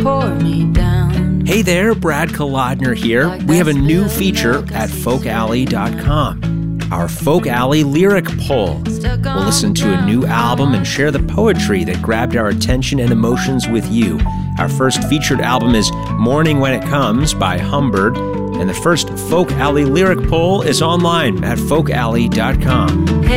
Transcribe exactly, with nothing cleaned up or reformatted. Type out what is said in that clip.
tore me down. Hey there, Brad Kolodner here. We have a new feature at folk alley dot com. Our Folk Alley Lyric Poll. We'll listen to a new album and share the poetry that grabbed our attention and emotions with you. Our first featured album is Morning When It Comes by Humbird, and the first Folk Alley Lyric Poll is online at folk alley dot com.